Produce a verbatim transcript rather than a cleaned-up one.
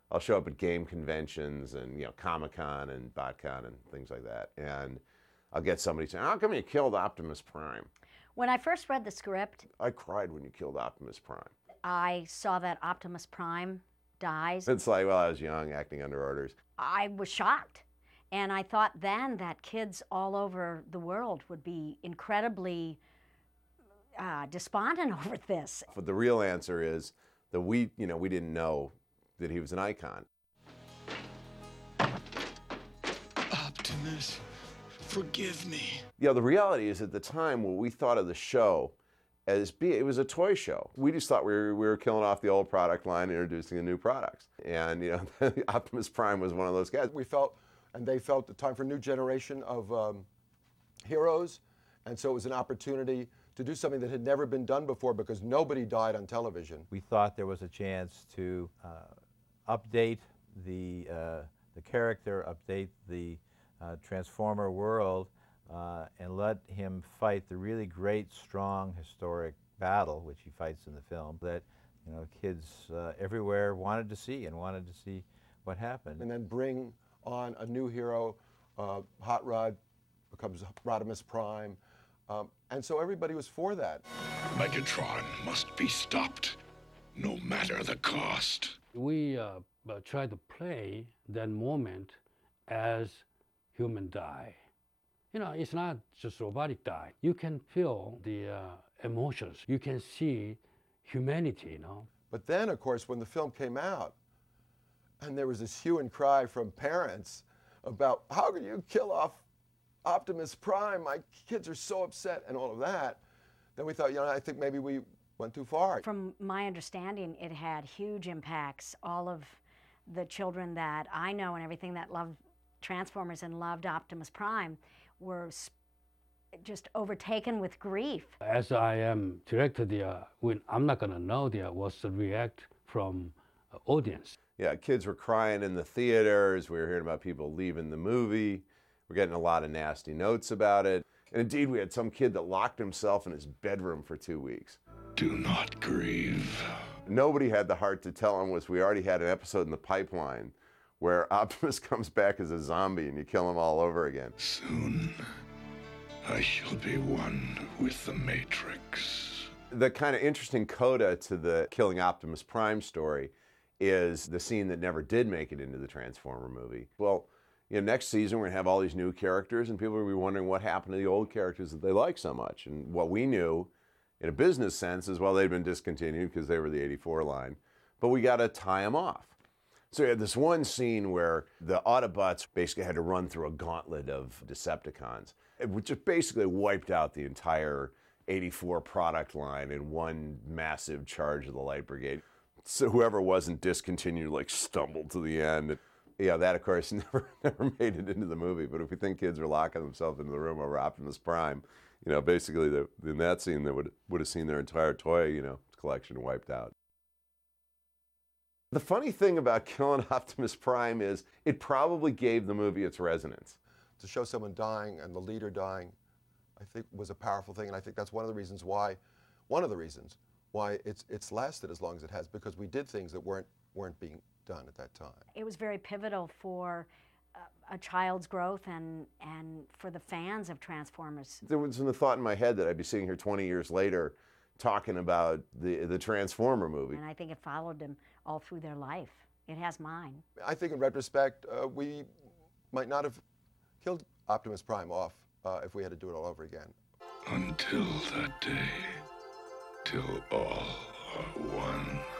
I'll show up at game conventions and, you know, Comic-Con and BotCon and things like that. And I'll get somebody saying, how come you killed Optimus Prime? When I first read the script, I cried when you killed Optimus Prime. I saw that Optimus Prime dies. It's like, well, I was young, acting under orders. I was shocked. And I thought then that kids all over the world would be incredibly uh, despondent over this. But the real answer is that we, you know, we didn't know that he was an icon. Optimus, forgive me. You know, the reality is at the time when we thought of the show as being, it was a toy show. We just thought we were, we were killing off the old product line, introducing the new products. And, you know, Optimus Prime was one of those guys. We felt, and they felt, the time for a new generation of um, heroes. And so it was an opportunity to do something that had never been done before because nobody died on television. We thought there was a chance to uh, update the, uh, the character, update the uh, Transformer world, uh, and let him fight the really great, strong, historic battle, which he fights in the film, that, you know, kids uh, everywhere wanted to see and wanted to see what happened. And then bring on a new hero. uh, Hot Rod becomes Rodimus Prime. Um, and so everybody was for that. Megatron must be stopped, no matter the cost. We uh, uh, try to play that moment as human die. You know, it's not just robotic die. You can feel the uh, emotions. You can see humanity, you know. But then, of course, when the film came out, and there was this hue and cry from parents about, how could you kill off Optimus Prime? My kids are so upset, and all of that. Then we thought, you know, I think maybe we went too far. From my understanding, it had huge impacts. All of the children that I know and everything that loved Transformers and loved Optimus Prime were just overtaken with grief. As I am directed, the, uh, when I'm not gonna know the, uh, what's the react from uh, audience. Yeah, kids were crying in the theaters. We were hearing about people leaving the movie. We're getting a lot of nasty notes about it. And indeed, we had some kid that locked himself in his bedroom for two weeks. Do not grieve. Nobody had the heart to tell him was we already had an episode in the pipeline where Optimus comes back as a zombie and you kill him all over again. Soon, I shall be one with the Matrix. The kind of interesting coda to the Killing Optimus Prime story is the scene that never did make it into the Transformer movie. Well, you know, next season we're gonna have all these new characters and people will be wondering what happened to the old characters that they like so much. And what we knew in a business sense is, well, they'd been discontinued because they were the eighty-four line, but we gotta tie them off. So we had this one scene where the Autobots basically had to run through a gauntlet of Decepticons, which just basically wiped out the entire eighty-four product line in one massive charge of the Light Brigade. So whoever wasn't discontinued like stumbled to the end. Yeah, that of course never never made it into the movie. But if we think kids are locking themselves into the room over Optimus Prime, you know, basically the, in that scene they would would have seen their entire toy, you know, collection wiped out. The funny thing about killing Optimus Prime is it probably gave the movie its resonance. To show someone dying and the leader dying, I think was a powerful thing, and I think that's one of the reasons why, one of the reasons why it's it's lasted as long as it has, because we did things that weren't weren't being done at that time. It was very pivotal for uh, a child's growth and and for the fans of Transformers. There wasn't a thought in my head that I'd be sitting here twenty years later talking about the the Transformer movie. And I think it followed them all through their life. It has mine. I think in retrospect, uh, we might not have killed Optimus Prime off uh, if we had to do it all over again. Until that day, till all are one.